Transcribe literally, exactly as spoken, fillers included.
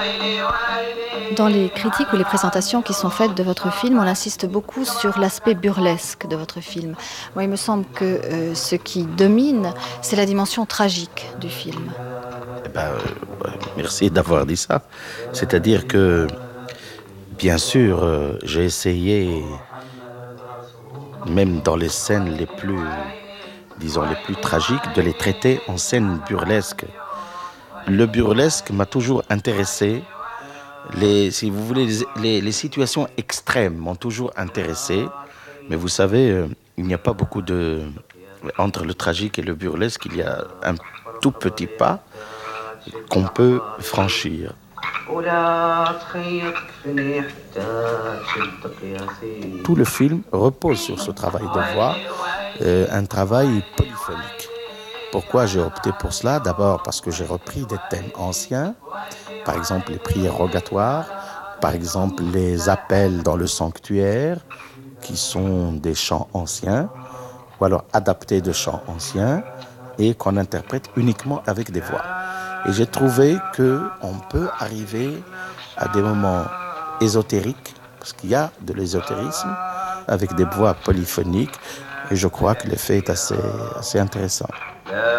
Dans les critiques ou les présentations qui sont faites de votre film, on insiste beaucoup sur l'aspect burlesque de votre film. Moi, il me semble que euh, ce qui domine, c'est la dimension tragique du film. Eh ben, euh, ouais, merci d'avoir dit ça. C'est-à-dire que, bien sûr, euh, j'ai essayé, même dans les scènes les plus, disons, les plus tragiques, de les traiter en scènes burlesques. Le burlesque m'a toujours intéressé. Les, si vous voulez, les, les, les situations extrêmes m'ont toujours intéressé. Mais vous savez, euh, il n'y a pas beaucoup de... Entre le tragique et le burlesque, il y a un tout petit pas qu'on peut franchir. Tout le film repose sur ce travail de voix, euh, un travail polyphonique. Pourquoi j'ai opté pour cela? D'abord parce que j'ai repris des thèmes anciens, par exemple les prières rogatoires, par exemple les appels dans le sanctuaire, qui sont des chants anciens, ou alors adaptés de chants anciens, et qu'on interprète uniquement avec des voix. Et j'ai trouvé qu'on peut arriver à des moments ésotériques, parce qu'il y a de l'ésotérisme, avec des voix polyphoniques, et je crois que l'effet est assez, assez intéressant.